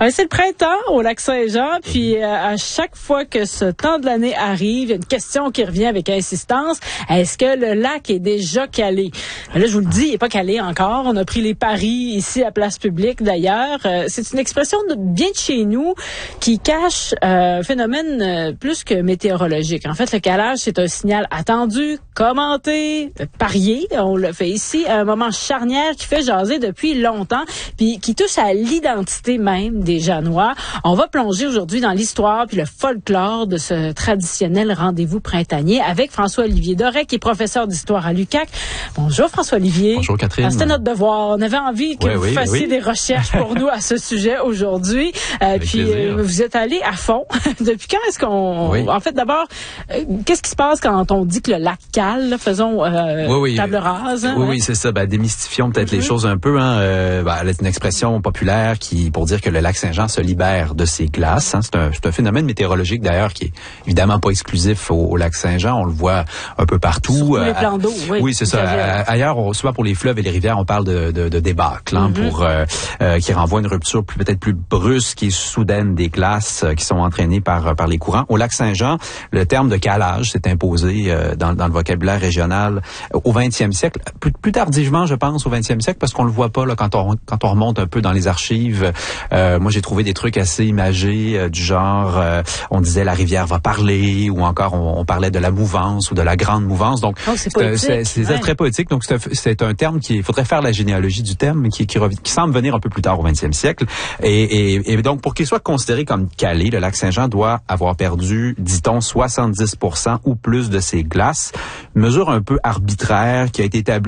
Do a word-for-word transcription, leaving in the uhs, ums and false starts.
Ouais, c'est le printemps au Lac-Saint-Jean, puis euh, à chaque fois que ce temps de l'année arrive, il y a une question qui revient avec insistance. Est-ce que le lac est déjà calé? Là, je vous le dis, il n'est pas calé encore. On a pris les paris ici à Place Publique, d'ailleurs. Euh, c'est une expression de, bien de chez nous qui cache euh, un phénomène euh, plus que météorologique. En fait, le calage, c'est un signal attendu, commenté, parié. On le fait ici à un moment charnière qui fait jaser depuis longtemps, puis qui touche à l'identité même des Janois. On va plonger aujourd'hui dans l'histoire puis le folklore de ce traditionnel rendez-vous printanier avec François-Olivier Doré, qui est professeur d'histoire à l'U Q A C. Bonjour François-Olivier. Bonjour Catherine. C'était notre devoir. On avait envie que oui, vous oui, fassiez oui. des recherches pour nous à ce sujet aujourd'hui. Euh, puis euh, vous êtes allé à fond. Depuis quand est-ce qu'on... Oui. En fait, d'abord, euh, qu'est-ce qui se passe quand on dit que le lac cale? Là, faisons euh, oui, oui. table rase. Hein, oui, ouais. oui, c'est ça. Ben, démystifions peut-être mm-hmm. les choses un peu. Hein. Euh, ben, c'est une expression populaire qui pour dire que le lac Saint-Jean se libère de ses glaces. Hein. C'est, un, c'est un phénomène météorologique d'ailleurs qui est évidemment pas exclusif au, au lac Saint-Jean. On le voit un peu partout. Sur tous euh, les plans d'eau. Oui, oui c'est ça. Euh, ailleurs, on, souvent pour les fleuves et les rivières, on parle de, de, de débâcle, hein, mm-hmm. pour euh, euh, qui renvoie une rupture plus, peut-être plus brusque et soudaine des glaces euh, qui sont entraînées par par les courants. Au lac Saint-Jean, le terme de calage s'est imposé euh, dans, dans le vocabulaire régional au vingtième siècle, plus, plus tardivement, je pense, au vingtième siècle, parce qu'on le voit pas là quand on quand on remonte un peu dans les archives. Euh, moi, j'ai trouvé des trucs assez imagés euh, du genre, euh, on disait la rivière va parler, ou encore on, on parlait de la mouvance ou de la grande mouvance. Donc, oh, c'est, poétique, c'est, c'est, c'est ouais. très poétique. Donc, c'est un, c'est un terme qui, il faudrait faire la généalogie du terme, qui, qui, qui semble venir un peu plus tard au vingtième siècle. Et, et, et donc, pour qu'il soit considéré comme calé, le lac Saint-Jean doit avoir perdu, dit-on, soixante-dix pour cent ou plus de ses glaces. Mesure un peu arbitraire qui a été établie